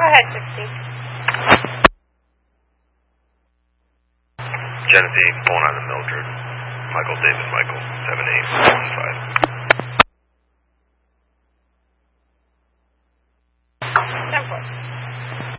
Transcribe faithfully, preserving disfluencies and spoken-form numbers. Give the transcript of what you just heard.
ahead, sixty. Genesee, pulling on the Mildred. Michael David Michael, seven eight one five.